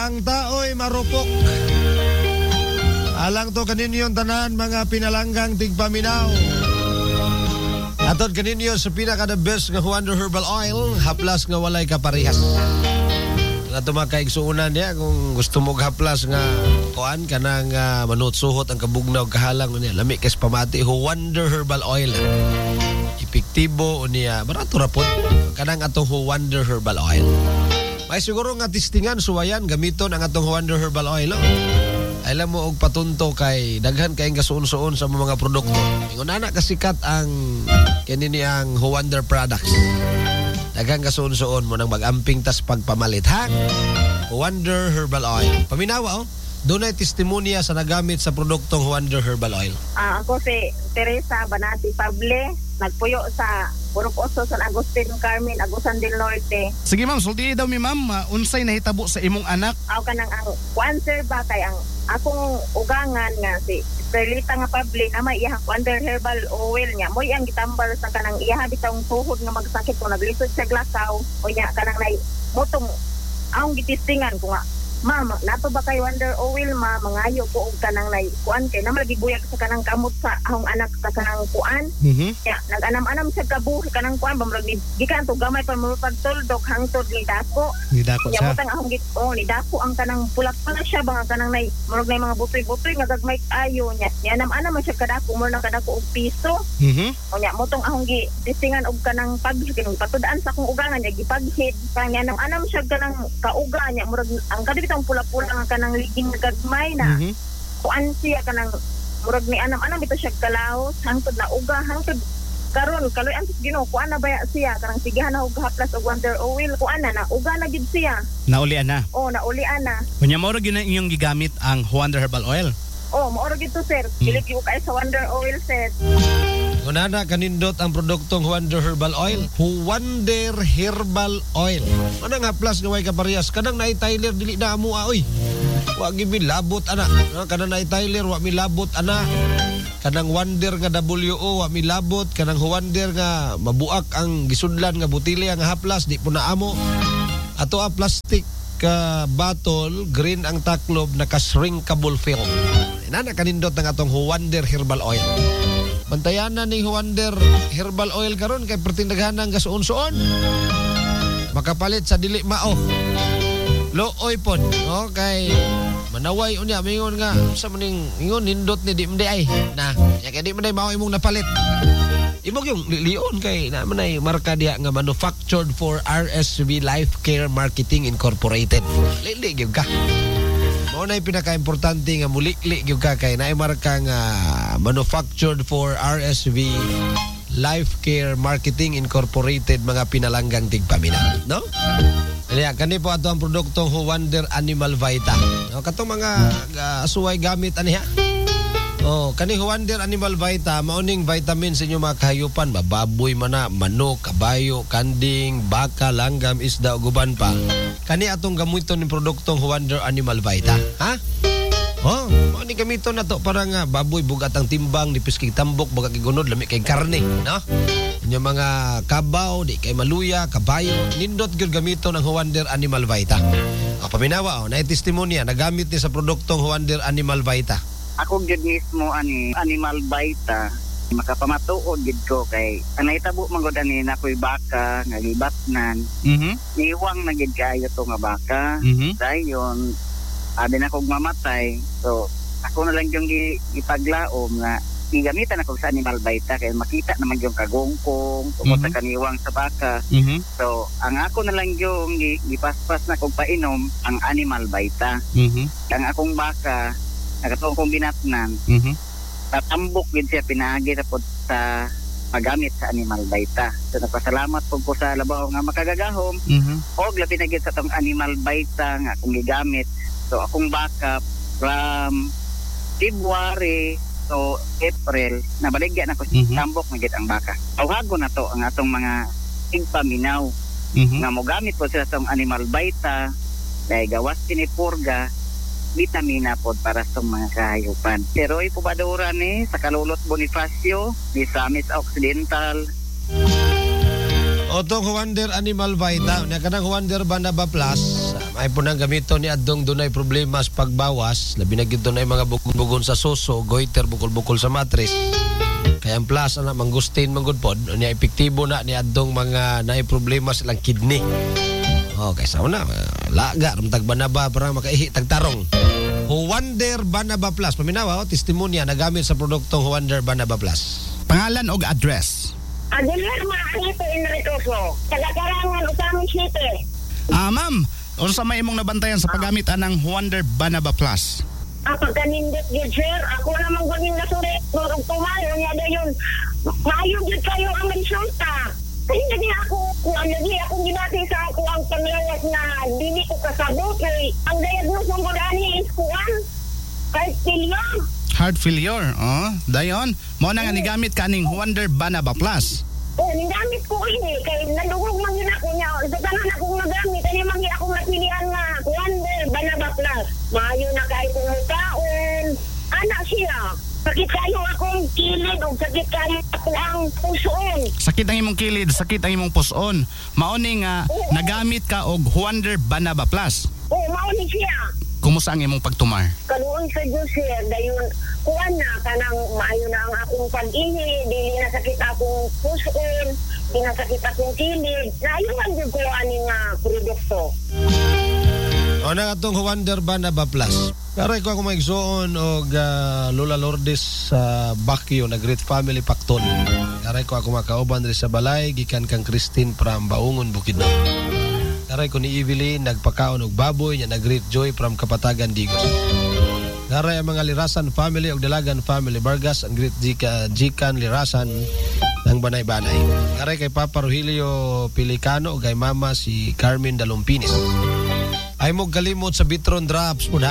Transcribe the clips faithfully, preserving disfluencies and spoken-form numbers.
ang tao'y marupok. Alang to kaninyo tanan mga pinalanggang tigpaminaw. Atod kaninyo sa pinaka the best nga Wonder Herbal Oil, haplas nga walay kaparehas. Nga tumakaigsuunan niya kung gusto mo haplas nga kuan kanang uh, manutsuhot ang kabugnaw kahalang niya. Lami kas pamati Wonder Herbal Oil. Epektibo niya barato ra pod kanang atong Wonder Herbal Oil. May siguro nga testingan suwayan gamiton ang atong Wonder Herbal Oil. No? Alam mo og patunto kay daghan kay gasuon-suon sa mga produkto. Ingon ana kasikat ang kini ang Wonder products. Daghan gasuon-suon mo nang mag-amping tas pagpamalit ha. Wonder Herbal Oil. Paminawa oh. Dunay testimonya sa nagamit sa produktong Wonder Herbal Oil. Ah, ako si Teresa Banati Pable, nagpuyo sa Purok Oso, San Agustin, Carmen, Agusan del Norte. Sige ma'am, sulti daw mi ma'am, uh, unsay nahitabo sa imong anak? Aw kanang ang cancer ba kay ang akong ugangan nga si Perlita nga Pable na may iyang Wonder Herbal Oil niya. Mo iyang gitambal sa kanang iyaha bitong tuhod nga magsakit kung naglisod sa glakaw o niya kanang nay motong akong gitistingan ko nga. Ma'am, nato ba kay Wonder Oil ma mangayo ko og kanang nay kuan kay naman gibuyag sa kanang kamot sa ahong anak sa kanang kuan. Mhm. Ya, nag-anam-anam sa kabuhi kanang kuan bamrag ni gikan to gamay pa mo pagtuldok hangtod ni dako. Ni dako Ya siya. butang ahong git oh ni dako ang kanang pula-pula siya bang kanang nay murag nay mga butoy-butoy nga gagmay ayo niya. Ni anam-anam man siya kadako mo nang kadako og piso. Mhm. O niya motong ahong gi testingan og kanang paghid patudaan sa akong ugangan niya gipaghid kanya anam-anam siya kanang kauga niya murag ang kadito ang pula-pula nga kanang liging nga gagmay na Mhm. kuan siya kanang murag ni anam-anam bitaw siya kalaos hangtod na uga hangtod karon kaloy antos Ginoo kuan na baya siya kanang sigahan na og haplas og Wonder Oil kuan na na uga na gid siya. Naulian na. Oh naulian na. Kunya mo ra gyud na inyong gigamit ang Wonder Herbal Oil. Oh mao ra gid to sir. Dili gyud kay sa Wonder Oil sir. Unana kanindot ang produktong Wonder Herbal Oil. Wonder Herbal Oil. Ano nga plus nga way kaparehas? Kanang naay Tyler dili na amo oy. Wa gibi labot ana. No, kanang naay Tyler wa mi labot ana. Kanang Wonder nga W O wa mi labot. Kanang Wonder nga mabuak ang gisudlan nga butilya nga haplas di po na amo. Ato a plastic ka bottle green ang taklob naka-shrinkable film. Inana kanindot ang atong Wonder Herbal Oil. Bantayan na ni Wonder Herbal Oil karon kay pertindaghan ng gasuon-suon. Makapalit sa dili mao. Looy pod, no kay manaway unya mingon nga sa maning ingon nindot ni di mday ay. Na, ya kay di mday mao imong napalit. Imong yung lion kay na manay marka diha nga manufactured for R S V Life Care Marketing Incorporated. Lili gyud ka. Mao na pinaka-importante nga mulikli gyud ka kay naay marka nga manufactured for R S V Life Care Marketing Incorporated mga pinalanggang tigpaminaw, no? Kaya kani po ato ang produktong Wonder Animal Vita. No, katong mga uh, asuway gamit ani ha. Oh, kani Wonder Animal Vita mauning vitamin sa inyo mga kahayupan, baboy man na, manok, kabayo, kanding, baka, langgam, isda ug uban pa. Kani atong gamiton ni produktong Wonder Animal Vita, ha? Oh, mao ni gamiton nato para nga baboy bugat ang timbang, nipis kay tambok, baga kay gunod, lami kay karne, no? Inyo mga kabaw, di kay maluya, kabayo, nindot gyud gamiton ang Wonder Animal Vita. O paminawa oh, na testimonya nagamit ni sa produktong Wonder Animal Vita. Ako gid mismo ani Animal Vita makapamatuod gid ko kay ang nahitabo man gud ani nakoy baka nga gibatnan. Mhm. Niwang na gid kaayo to nga baka. Mhm. Dayon abi na kog mamatay. So ako na lang yung ipaglaom nga gigamitan ako sa Animal Vita kay makita naman yung kagungkong tungkol sa kaniwang sa baka. Mhm. So ang ako na lang yung gipaspas na kog painom ang Animal Vita. Mhm. Ang akong baka nakatong kong binatnan, Mhm. tatambok din siya pinagi na po sa paggamit sa Animal Vita. So nagpasalamat po ko sa labaw nga makagagahom Mhm. o labi na gid sa tong Animal Vita nga akong gigamit. So akong backup from February to April nabaligya na ko Mhm. tambok na gid ang baka. Tawhagon na to ang atong mga tigpaminaw Mhm. nga mogamit po sila sa tong Animal Vita dahil gawas pinipurga vitamina pod para sa mga kahayupan. Pero ipubadura ni sa Kalulot Bonifacio, ni Samis Occidental. Otong Wonder Animal Vita, na kanang Wonder Banaba Plus, Ay po nang gamito ni Adong dunay problema sa pagbawas. Labi na gito na mga bugon-bugon sa suso, goiter, bukol-bukol sa matris. Kaya ang plus na mangustin manggudpod, niya epektibo na ni Adong mga naay problema silang kidney. Okay, sa una, laga, ramtag banaba para makaihi tagtarong. Wonder Banaba Plus. Paminawa, oh, testimonya nagamit sa produktong Wonder Banaba Plus. Pangalan o address? Aguilar Maanito Enricoso. Taga-Karangan, Utami City. Ah, ma'am, unsa may imong nabantayan sa paggamit anang Wonder Banaba Plus? Ang pagkanindot yun, sir. Ako naman guling nasuri. Kung tumayo niya na yun. Maayo yun kayo ang resulta. Kasi hindi ako, kung ano di, akong ginati sa ako ang panglawas na dili ko kasabot. Eh. Ang diagnose ng gudani is kuwan. Heart failure. Heart failure, oh. Dayon, mo na nga nigamit kaning Wonder Banaba Plus. Oh, nigamit ko ini. Kaya nalugog man yun ako niya. Sa tanan akong nagamit. Ano man yun akong napilihan nga Wonder Banaba Plus. Maayo na kayo kung mutaon. Anak siya. Sakit kayo akong kilid o sakit kayo ako ang pusoon. Sakit ang imong kilid, sakit ang imong puson. Mauni nga nagamit ka og Wonder Banaba Plus. Oo, mauni siya. Kumusta ang imong pagtumar? Kaluon sa Diyos, sir. Dayon, kuwan na, kanang maayo na ang akong pag-ihi. Dili na sakit akong pusoon. Di na sakit akong kilid. Naayuan din ko aning uh, produkto. O na atong Wonder Banaba Plus. Karay ko ako maigsoon og uh, Lola Lourdes sa uh, Baguio na Great Family Pacton. Karay ko ako makauban rin sa balay gikan kang Christine from Baungon, Bukidnon. Karay ko ni Evelyn nagpakaon og baboy nya na Great Joy from Kapatagan, Digos. Karay ang mga Lirasan family og Dalagan family Vargas ang Great Jika, Jikan Lirasan ng Banay-Banay. Karay kay Papa Rogelio Pilicano ug kay Mama si Carmen Dalumpinis. Ay mo galimot sa Vitron Drops po na.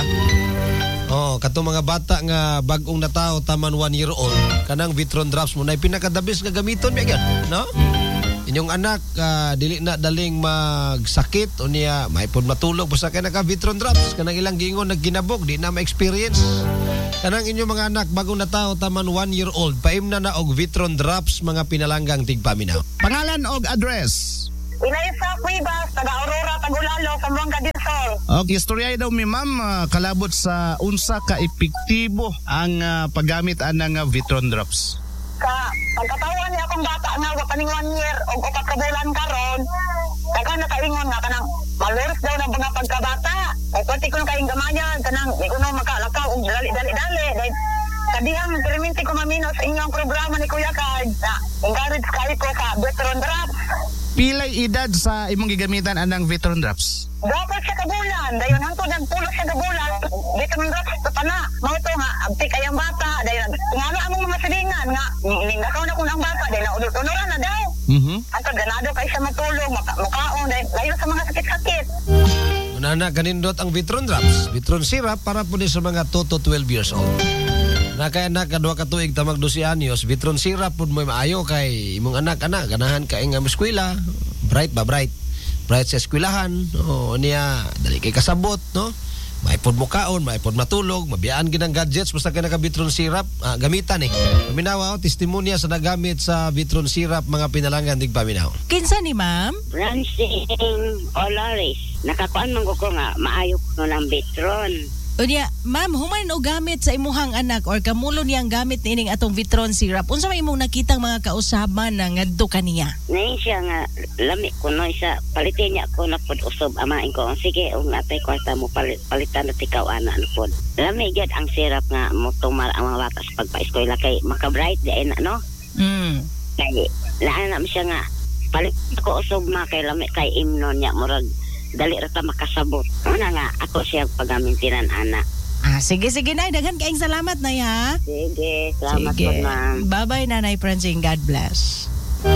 Oh, katong mga bata nga bag-ong natao taman one year old, kanang Vitron Drops mo na pinakadabis nga gamiton mi gyud, no? Inyong anak uh, dili na daling magsakit o niya maipod matulog basta kay naka Vitron Drops kanang ilang gingon nagginabog di na ma-experience. Kanang inyong mga anak bagong natao taman one year old, paimna na og Vitron Drops mga pinalanggang tigpaminaw. Pangalan og address? Inaysa Cuevas, taga Aurora, Tagulalo, Zamboanga del Sol. Okay, istorya daw mi ma'am, uh, kalabot sa unsa ka epektibo ang uh, paggamit anang uh, Vitron Drops. Ka, pagkatawan niya akong bata nga, kaning one year, o upat ka bulan karon, taga nakaingon nga, kanang maluris daw ng mga pagkabata. O pati ko na kayong gamayan, kanang, di ko na makalakaw, o dali-dali-dali. Dahil, kadihang perminti ko mamino sa inyong programa ni Kuya Card, na encourage kayo ko sa Vitron Drops. Pilay edad sa imong gigamitan anang Vitron Drops? Dapat siya kabulan. Dayon hangtod ng pulo siya kabulan. Vitron Drops ito pa na. Mga ito nga, abti kayang bata. Dayon, nga nga among mga silingan nga. Ningakaw na kung ang bata. Dayon, unod-unuran na daw. Mm-hmm. Hangtod, ganado kayo siya matulog. Mukaon. Dayon, layo sa mga sakit-sakit. Unana kanindot ang Vitron Drops, Vitron Syrup para po sa mga two to twelve years old. Nakay anak kadua ka tuig tamag twelve anyos, Vitron Syrup pud mo maayo kay imong anak-anak ganahan ka nga eskwela, bright ba bright. Bright sa eskwelahan, o niya dali kay kasabot, no? Maipod mo kaon, maipod matulog, mabiyaan ginang gadgets basta kay naka Vitron Syrup, ah, gamitan eh. Paminawa, oh, testimonya sa nagamit sa Vitron Syrup mga pinalangan dig paminaw. Kinsa ni ma'am? Francine Olares. Nakakuan man ko nga maayo ko ng Vitron. Unya, ma'am, human o gamit sa imuhang anak or kamulo niyang gamit nining atong Vitron Syrup. Unsa may imong nakitang mga kausaban na ngadto kaniya? Nain siya nga lami ko no isa palitin niya ko na pod usob amain ko. Sige, ug natay kwarta mo palit, palitan na tikaw ana no pod. Lami gyud ang syrup nga mo tumar ang mga bata sa pagpa-eskwela kay maka-bright di na no. Mm. Kay laan na siya nga palit ko usob ma kay lami kay imnon niya murag dali ra ta makasabot. Una nga ako siya pagamintinan ana. Ah, sige sige nay, daghan kaayong salamat nay ha. Sige, salamat Sige. po ma'am. Bye-bye Nanay Francine, God bless.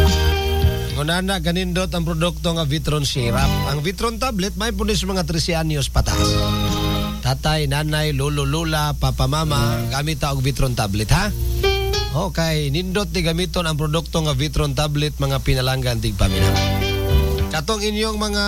Unana kanindot ang produkto nga Vitron Syrup. Ang Vitron tablet may punis mga thirteen anyos patas. Tatay, nanay, lolo, lola, papa, mama, gamit ta og Vitron tablet ha. Okay, nindot ni gamiton ang produkto nga Vitron tablet mga pinalanggan tig paminaw. Katong inyong mga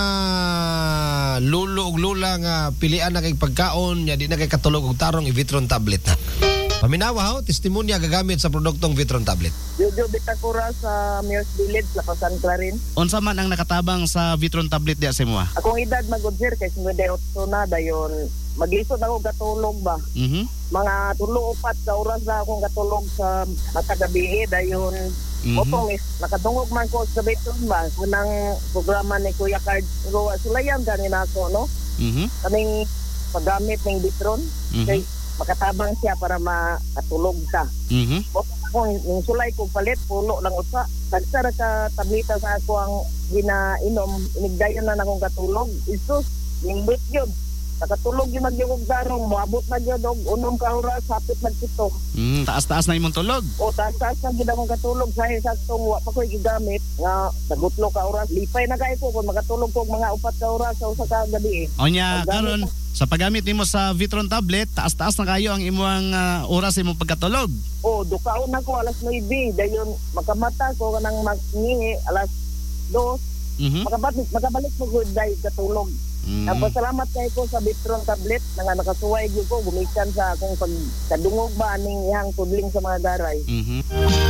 lulo ug lula nga pilian na kay pagkaon nya di na kay katulog og tarong i Vitron tablet na. Paminawa ho, testimonya gagamit sa produktong Vitron tablet. Jojo Bitacura sa Mayor's Village, Lapasan Clarin. Unsa man ang nakatabang sa Vitron tablet diya sa imo? Akong edad magod sir, kay fifty-eight na dayon. Maglisod ako katulog ba. Mhm. Mga tulo upat sa oras na akong katulog sa matagabi dayon. Mhm. Otong is nakatungog man ko sa Vitron ba kanang programa ni Kuya Card Roa Sulayan kanina ako no. Mhm. Kaming paggamit ng Vitron Mhm. kay makatabang siya para makatulog ka. Mhm. Kung yung sulay ko palit, pulo lang usa. Tagsa ra ka tablita sa ako ang ginainom, inigdayon na akong katulog. Isus, limbit yun. Nakatulog yung magyugog darong, moabot na yun, og unong ka oras, hapit magpito. Mm, taas-taas na imong tulog. O taas-taas na gid akong katulog, sa saktong wa pa ko'y gigamit, nga nagutlo ka oras. Lipay na kayo ko, kung makatulog ko mga upat ka oras sa usa ka gabi eh. Onya, Paggamit karon na- sa paggamit nimo sa Vitron tablet, taas-taas na kayo ang imong ah, oras sa imong pagkatulog. O, dukaon ako alas nine, dayon makamata ko kanang magnihi alas dos. Mhm. Makabalik, makabalik mo good day katulog. Mm. Nagpasalamat kayo ko sa Vitron tablet na nga nakasuway gyud ko gumikan sa akong pagkadungog ba ning ihang tudling sa mga garay. Mhm.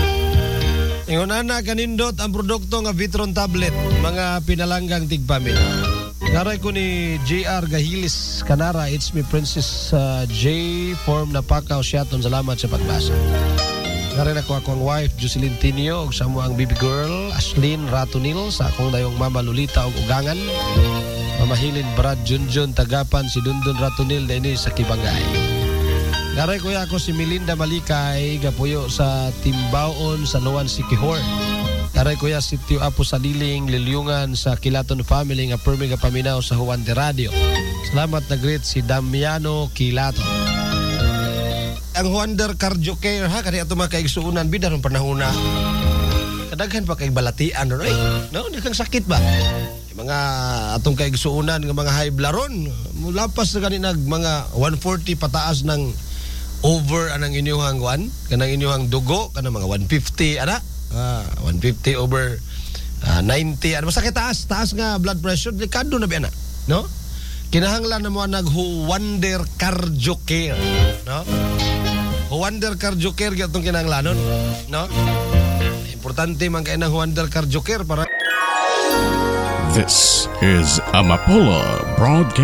Ingon ana kanindot ang produkto nga Vitron tablet, mga pinalanggang tigpamilya. Garay ko ni J R Gahilis Canara, it's me Princess uh, J Form na pakaw siyaton, salamat sa pagbasa. Garay na ko akong wife Jocelyn Tinio ug sa mo ang baby girl Ashlyn Ratunil, sa akong dayong mama Lolita ug ugangan. Mamahilin Brad Junjun Tagapan, si Dundun Ratunil na ini sa Kibangay. Garay ko ako si Melinda Malikay, gapuyo sa Timbaon, San Juan, Siquijor. Garay ko si Tio Apo Saliling, Lilyungan sa Kilaton Family nga permi nga paminaw sa Juan de Radio. Salamat na greet si Damiano Kilaton. Ang Wonder Cardio Care ha, kani ato mga kaigsuunan bidaron panahuna. Kadaghan pa kay balatian ron ay. No, di kang sakit ba? Mga atong kaigsuunan nga mga high blaron, mulapas na kanina mga one forty pataas ng over anang inyong one, kanang inyong dugo, kanang mga one fifty ana. Ah, one fifty over ah, ninety. Ano masakit taas, taas nga blood pressure, delikado na ba ana, no? Kinahanglan na mo nag Wonder Cardio Care, no? Wonder Cardio Care gyud kinahanglanon, no? Importante man kay nang Wonder Cardio Care para This is Amapola Broadcast.